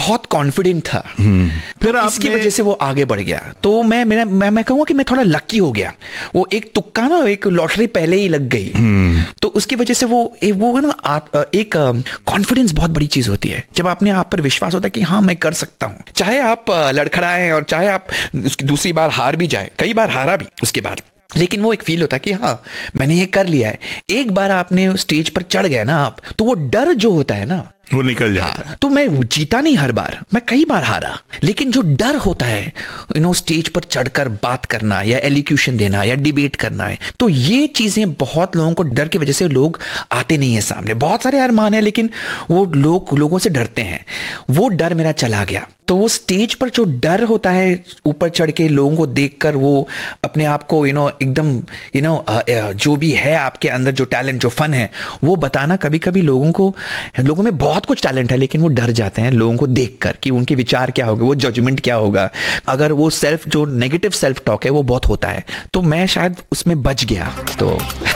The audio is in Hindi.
बहुत कॉन्फिडेंट था, फिर इसकी वजह से वो आगे बढ़ गया। तो मैं कहूँगा कि मैं थोड़ा लकी हो गया। वो एक तुक्का ना, एक लॉटरी पहले ही लग गई, तो उसकी वजह से वो ना एक कॉन्फिडेंस बहुत बड़ी चीज होती है। जब अपने आप पर विश्वास होता है कि हाँ मैं कर सकता हूँ, चाहे आप लड़खड़ाएं और चाहे आप दूसरी बार हार भी जाए, कई बार हारा भी उसके बाद, लेकिन वो एक फील होता है कि हाँ मैंने ये कर लिया है। एक बार आपने स्टेज पर चढ़ गए ना आप, तो वो डर जो होता है ना वो निकल जाता है। तो मैं जीता नहीं हर बार, मैं कई बार हारा, लेकिन जो डर होता है स्टेज पर चढ़कर बात करना या एलिक्यूशन देना या डिबेट करना है, तो ये चीजें बहुत लोगों को डर की वजह से लोग आते नहीं है सामने। बहुत सारे अरमान है लेकिन वो लोगों से डरते हैं। वो डर मेरा चला गया। तो वो स्टेज पर जो डर होता है, ऊपर चढ़ के लोगों को देखकर वो अपने आप को एकदम जो भी है आपके अंदर, जो टैलेंट, जो फन है, वो बताना, कभी कभी लोगों में बहुत कुछ टैलेंट है लेकिन वो डर जाते हैं लोगों को देखकर कि उनके विचार क्या होंगे, वो जजमेंट क्या होगा, अगर वो जो नेगेटिव सेल्फ टॉक है वो बहुत होता है। तो मैं शायद उसमें बच गया। तो